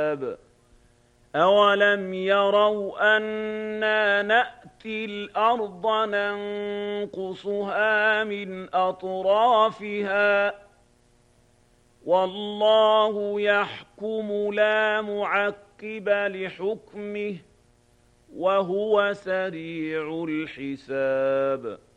أَوَلَمْ يَرَوْا أَنَّا نَأْتِي الْأَرْضَ نَنقُصُهَا مِنْ أَطْرَافِهَا ۚ وَاللَّهُ يَحْكُمُ لَا مُعَقِّبَ لِحُكْمِهِ ۚ وَهُوَ سَرِيعُ الْحِسَابِ